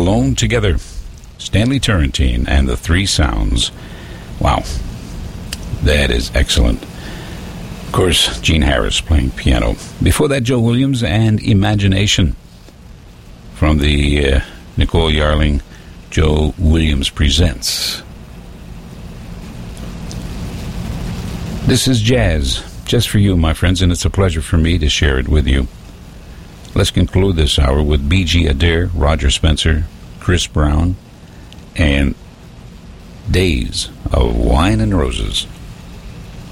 Alone Together. Stanley Turrentine and the Three Sounds. Wow. That is excellent. Of course, Gene Harris playing piano. Before that, Joe Williams and Imagination from the Nicole Yarling Joe Williams Presents. This is jazz, just for you, my friends, and it's a pleasure for me to share it with you. Let's conclude this hour with B.G. Adair, Roger Spencer, Chris Brown, and Days of Wine and Roses.